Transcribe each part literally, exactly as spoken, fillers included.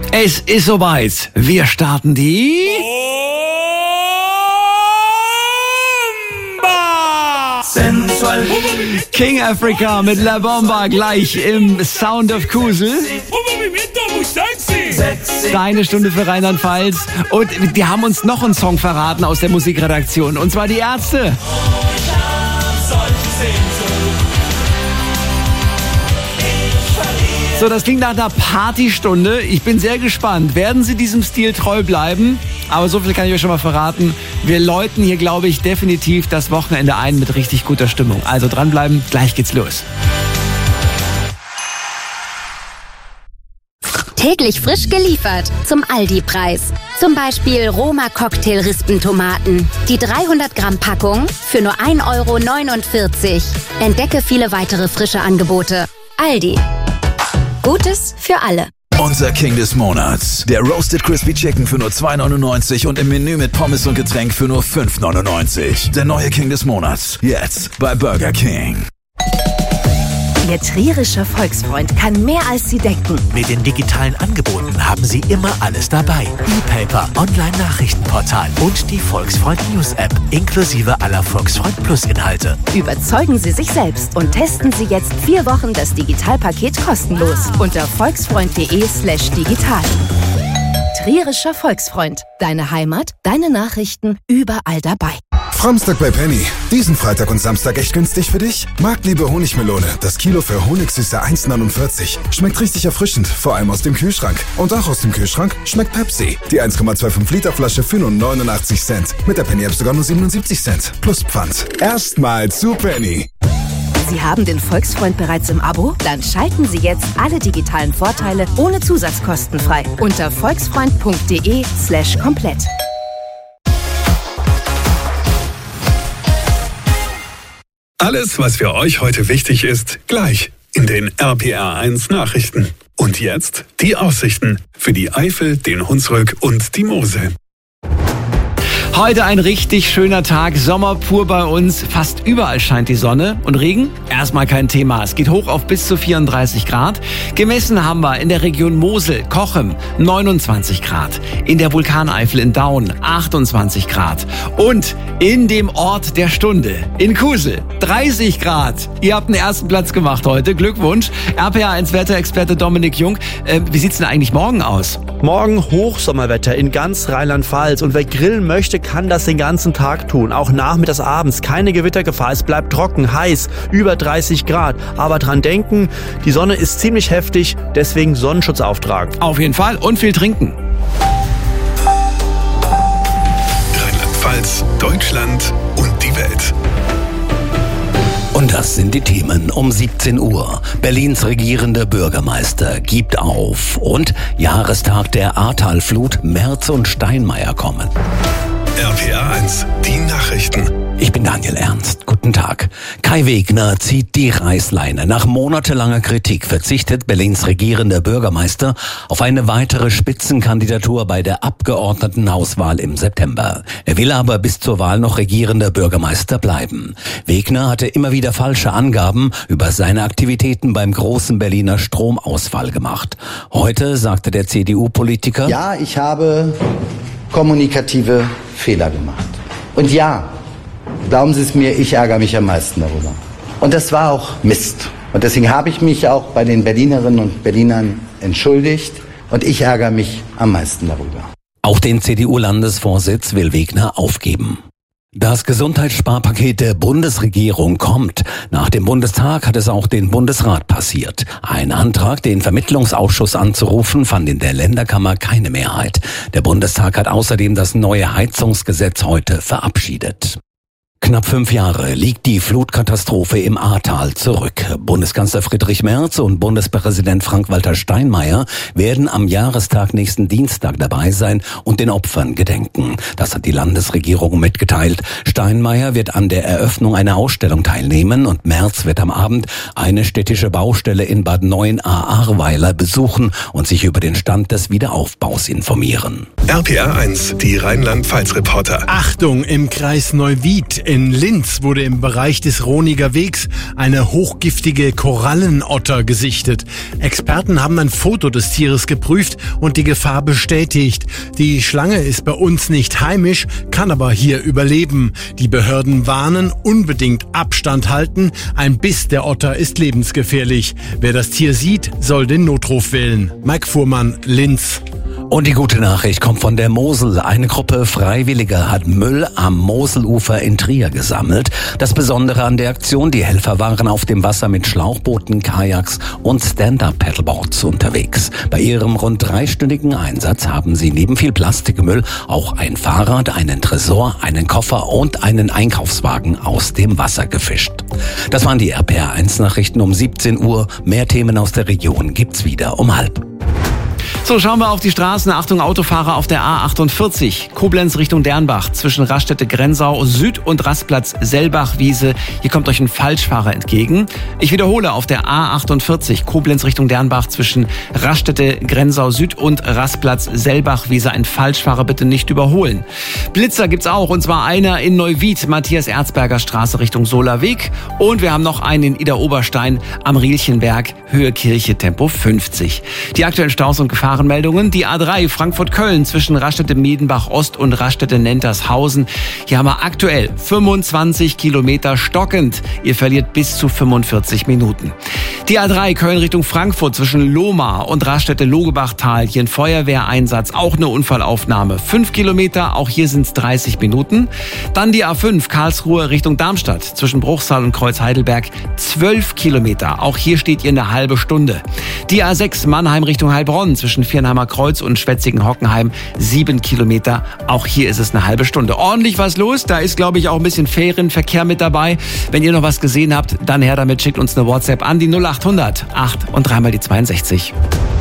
Es ist soweit. Wir starten die... Sensual. King Africa mit La Bomba gleich im Sound of Kusel. Deine Stunde für Rheinland-Pfalz. Und die haben uns noch einen Song verraten aus der Musikredaktion. Und zwar die Ärzte. So, das klingt nach einer Partystunde. Ich bin sehr gespannt. Werden sie diesem Stil treu bleiben? Aber so viel kann ich euch schon mal verraten. Wir läuten hier, glaube ich, definitiv das Wochenende ein mit richtig guter Stimmung. Also dranbleiben, gleich geht's los. Täglich frisch geliefert zum Aldi-Preis. Zum Beispiel Roma Cocktail-Rispentomaten. Die dreihundert Gramm Packung für nur ein Euro neunundvierzig. Entdecke viele weitere frische Angebote. Aldi. Gutes für alle. Unser King des Monats. Der Roasted Crispy Chicken für nur zwei neunundneunzig und im Menü mit Pommes und Getränk für nur fünf neunundneunzig. Der neue King des Monats. Jetzt bei Burger King. Ihr trierischer Volksfreund kann mehr als Sie denken. Mit den digitalen Angeboten haben Sie immer alles dabei. E-Paper, Online-Nachrichtenportal und die Volksfreund News-App inklusive aller Volksfreund Plus-Inhalte. Überzeugen Sie sich selbst und testen Sie jetzt vier Wochen das Digitalpaket kostenlos unter volksfreund.de slash digital. Trierischer Volksfreund. Deine Heimat, deine Nachrichten, überall dabei. Framstag bei Penny. Diesen Freitag und Samstag echt günstig für dich? Marktliebe Honigmelone. Das Kilo für Honigsüße eins neunundvierzig. Schmeckt richtig erfrischend, vor allem aus dem Kühlschrank. Und auch aus dem Kühlschrank schmeckt Pepsi. Die eins Komma fünfundzwanzig Liter Flasche für nur neunundachtzig Cent. Mit der Penny App sogar nur siebenundsiebzig Cent. Plus Pfand. Erstmal zu Penny. Sie haben den Volksfreund bereits im Abo? Dann schalten Sie jetzt alle digitalen Vorteile ohne Zusatzkosten frei unter volksfreund.de slash komplett. Alles, was für euch heute wichtig ist, gleich in den R P R eins Nachrichten. Und jetzt die Aussichten für die Eifel, den Hunsrück und die Mosel. Heute ein richtig schöner Tag, Sommer pur bei uns. Fast überall scheint die Sonne. Und Regen? Erstmal kein Thema. Es geht hoch auf bis zu vierunddreißig Grad. Gemessen haben wir in der Region Mosel, Cochem, neunundzwanzig Grad. In der Vulkaneifel in Daun, achtundzwanzig Grad. Und in dem Ort der Stunde, in Kusel, dreißig Grad. Ihr habt den ersten Platz gemacht heute. Glückwunsch. R P R eins Wetterexperte Dominik Jung. Äh, wie sieht's denn eigentlich morgen aus? Morgen Hochsommerwetter in ganz Rheinland-Pfalz. Und wer grillen möchte, kann das den ganzen Tag tun. Auch nachmittags, abends. Keine Gewittergefahr. Es bleibt trocken, heiß, über dreißig Grad. Aber dran denken, die Sonne ist ziemlich heftig, deswegen Sonnenschutz auftragen. Auf jeden Fall und viel trinken. Rheinland-Pfalz, Deutschland und die Welt. Und das sind die Themen um siebzehn Uhr. Berlins regierender Bürgermeister gibt auf. Und Jahrestag der Ahrtalflut, Merz und Steinmeier kommen. R P R eins, die Nachrichten. Ich bin Daniel Ernst. Guten Tag. Kai Wegner zieht die Reißleine. Nach monatelanger Kritik verzichtet Berlins regierender Bürgermeister auf eine weitere Spitzenkandidatur bei der Abgeordnetenhauswahl im September. Er will aber bis zur Wahl noch regierender Bürgermeister bleiben. Wegner hatte immer wieder falsche Angaben über seine Aktivitäten beim großen Berliner Stromausfall gemacht. Heute sagte der C D U-Politiker: Ja, ich habe kommunikative Fehler gemacht. Und ja, glauben Sie es mir, ich ärgere mich am meisten darüber. Und das war auch Mist. Und deswegen habe ich mich auch bei den Berlinerinnen und Berlinern entschuldigt. Und ich ärgere mich am meisten darüber. Auch den C D U-Landesvorsitz will Wegner aufgeben. Das Gesundheitssparpaket der Bundesregierung kommt. Nach dem Bundestag hat es auch den Bundesrat passiert. Ein Antrag, den Vermittlungsausschuss anzurufen, fand in der Länderkammer keine Mehrheit. Der Bundestag hat außerdem das neue Heizungsgesetz heute verabschiedet. Knapp fünf Jahre liegt die Flutkatastrophe im Ahrtal zurück. Bundeskanzler Friedrich Merz und Bundespräsident Frank-Walter Steinmeier werden am Jahrestag nächsten Dienstag dabei sein und den Opfern gedenken. Das hat die Landesregierung mitgeteilt. Steinmeier wird an der Eröffnung einer Ausstellung teilnehmen und Merz wird am Abend eine städtische Baustelle in Bad Neuenahr-Ahrweiler besuchen und sich über den Stand des Wiederaufbaus informieren. R P R eins, die Rheinland-Pfalz-Reporter. Achtung, im Kreis Neuwied In Linz wurde im Bereich des Roniger Wegs eine hochgiftige Korallenotter gesichtet. Experten haben ein Foto des Tieres geprüft und die Gefahr bestätigt. Die Schlange ist bei uns nicht heimisch, kann aber hier überleben. Die Behörden warnen, unbedingt Abstand halten. Ein Biss der Otter ist lebensgefährlich. Wer das Tier sieht, soll den Notruf wählen. Mike Fuhrmann, Linz. Und die gute Nachricht kommt von der Mosel. Eine Gruppe Freiwilliger hat Müll am Moselufer in Trier gesammelt. Das Besondere an der Aktion, die Helfer waren auf dem Wasser mit Schlauchbooten, Kajaks und Stand-Up-Paddleboards unterwegs. Bei ihrem rund dreistündigen Einsatz haben sie neben viel Plastikmüll auch ein Fahrrad, einen Tresor, einen Koffer und einen Einkaufswagen aus dem Wasser gefischt. Das waren die R P R eins Nachrichten um siebzehn Uhr. Mehr Themen aus der Region gibt's wieder um halb. So, schauen wir auf die Straßen. Achtung, Autofahrer auf der A achtundvierzig. Koblenz Richtung Dernbach zwischen Raststätte-Grenzau Süd und Rastplatz Sellbach-Wiese. Hier kommt euch ein Falschfahrer entgegen. Ich wiederhole, auf der A achtundvierzig. Koblenz Richtung Dernbach zwischen Raststätte-Grenzau Süd und Rastplatz Sellbach-Wiese. Ein Falschfahrer bitte nicht überholen. Blitzer gibt's auch, und zwar einer in Neuwied, Matthias-Erzberger Straße Richtung Solarweg. Und wir haben noch einen in Idar-Oberstein am Rielchenberg, Höhe Kirche, Tempo fünfzig. Die aktuellen Staus und Gefahren Meldungen. Die A drei Frankfurt-Köln zwischen Raststätte-Miedenbach-Ost und Raststätte-Nentershausen. Hier haben wir aktuell fünfundzwanzig Kilometer stockend. Ihr verliert bis zu fünfundvierzig Minuten. Die A drei Köln Richtung Frankfurt zwischen Lohmar und Raststätte-Logebachtal. Hier ein Feuerwehreinsatz, auch eine Unfallaufnahme. Fünf Kilometer, auch hier sind es dreißig Minuten. Dann die A fünf Karlsruhe Richtung Darmstadt zwischen Bruchsal und Kreuz-Heidelberg. zwölf Kilometer, auch hier steht ihr eine halbe Stunde. Die A sechs Mannheim Richtung Heilbronn zwischen Viernheimer Kreuz und Schwetzigen-Hockenheim, sieben Kilometer. Auch hier ist es eine halbe Stunde. Ordentlich was los. Da ist, glaube ich, auch ein bisschen Ferienverkehr mit dabei. Wenn ihr noch was gesehen habt, dann her damit, schickt uns eine WhatsApp an die null achthundert acht und dreimal die zweiundsechzig.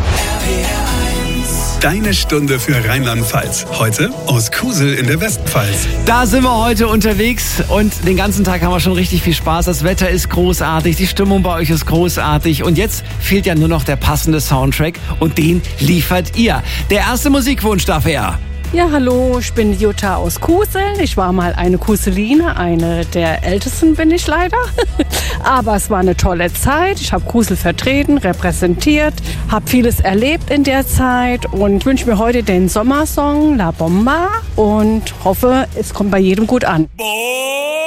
Deine Stunde für Rheinland-Pfalz. Heute aus Kusel in der Westpfalz. Da sind wir heute unterwegs und den ganzen Tag haben wir schon richtig viel Spaß. Das Wetter ist großartig, die Stimmung bei euch ist großartig und jetzt fehlt ja nur noch der passende Soundtrack und den liefert ihr. Der erste Musikwunsch dafür. Ja, hallo, ich bin Jutta aus Kusel. Ich war mal eine Kuseline, eine der ältesten bin ich leider. Aber es war eine tolle Zeit. Ich habe Kusel vertreten, repräsentiert, habe vieles erlebt in der Zeit und wünsche mir heute den Sommersong La Bomba und hoffe, es kommt bei jedem gut an.